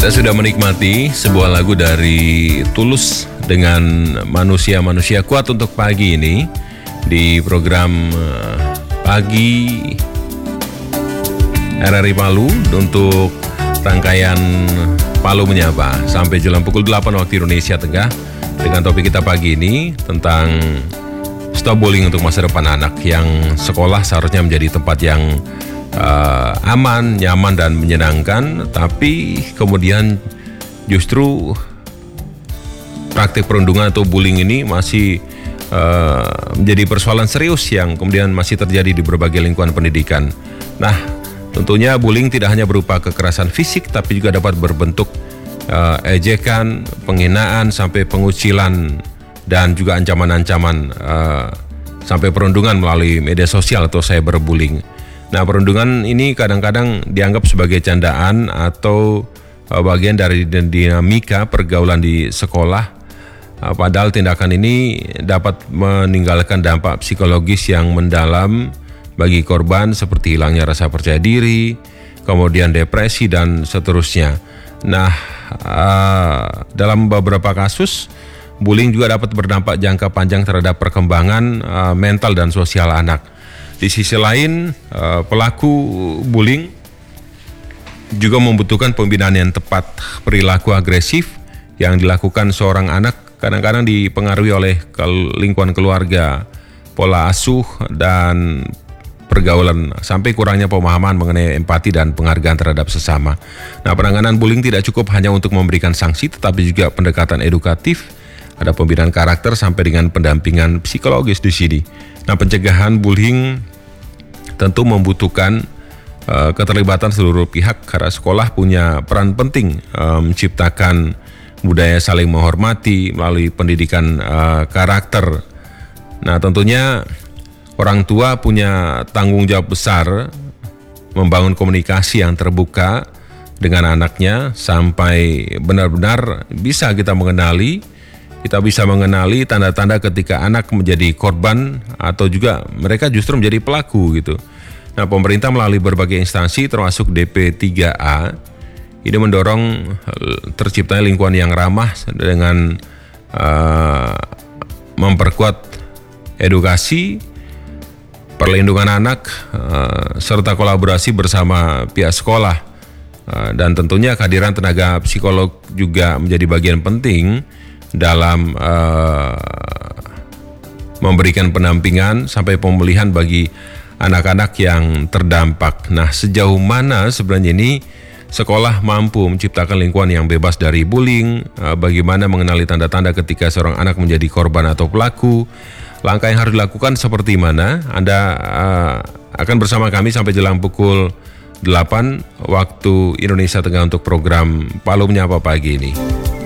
Kita sudah menikmati sebuah lagu dari Tulus dengan Manusia-Manusia Kuat untuk pagi ini di program Pagi RRI Palu untuk rangkaian Palu Menyapa sampai jelang pukul 8 waktu Indonesia Tengah dengan topik kita pagi ini tentang stop bullying untuk masa depan anak, yang sekolah seharusnya menjadi tempat yang aman, nyaman, dan menyenangkan, tapi kemudian justru praktik perundungan atau bullying ini masih menjadi persoalan serius yang kemudian masih terjadi di berbagai lingkungan pendidikan. Nah, tentunya bullying tidak hanya berupa kekerasan fisik, tapi juga dapat berbentuk ejekan, penghinaan, sampai pengucilan, dan juga ancaman-ancaman sampai perundungan melalui media sosial atau cyberbullying. Nah, perundungan ini kadang-kadang dianggap sebagai candaan atau bagian dari dinamika pergaulan di sekolah. Padahal tindakan ini dapat meninggalkan dampak psikologis yang mendalam bagi korban, seperti hilangnya rasa percaya diri, kemudian depresi, dan seterusnya. Nah, dalam beberapa kasus, bullying juga dapat berdampak jangka panjang terhadap perkembangan mental dan sosial anak. Di sisi lain, pelaku bullying juga membutuhkan pembinaan yang tepat. Perilaku agresif yang dilakukan seorang anak kadang-kadang dipengaruhi oleh lingkungan keluarga, pola asuh, dan pergaulan, sampai kurangnya pemahaman mengenai empati dan penghargaan terhadap sesama. Nah, penanganan bullying tidak cukup hanya untuk memberikan sanksi, tetapi juga pendekatan edukatif, ada pembinaan karakter, sampai dengan pendampingan psikologis di sini. Nah, pencegahan bullying tentu membutuhkan keterlibatan seluruh pihak, karena sekolah punya peran penting menciptakan budaya saling menghormati melalui pendidikan karakter. Nah, tentunya orang tua punya tanggung jawab besar membangun komunikasi yang terbuka dengan anaknya sampai benar-benar bisa kita mengenali tanda-tanda ketika anak menjadi korban atau juga mereka justru menjadi pelaku gitu. Nah, pemerintah melalui berbagai instansi termasuk DP3A ini mendorong terciptanya lingkungan yang ramah dengan memperkuat edukasi, perlindungan anak, serta kolaborasi bersama pihak sekolah. Dan tentunya kehadiran tenaga psikolog juga menjadi bagian penting dalam memberikan pendampingan sampai pemulihan bagi anak-anak yang terdampak. Nah, sejauh mana sebenarnya ini sekolah mampu menciptakan lingkungan yang bebas dari bullying? Bagaimana mengenali tanda-tanda ketika seorang anak menjadi korban atau pelaku? Langkah yang harus dilakukan seperti mana? Anda akan bersama kami sampai jelang pukul 8 waktu Indonesia Tengah untuk program Palu Menyapa pagi ini.